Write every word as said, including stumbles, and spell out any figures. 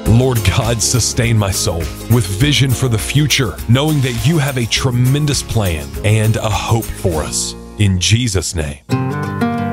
Lord God, sustain my soul with vision for the future, knowing that you have a tremendous plan and a hope for us. In Jesus' name.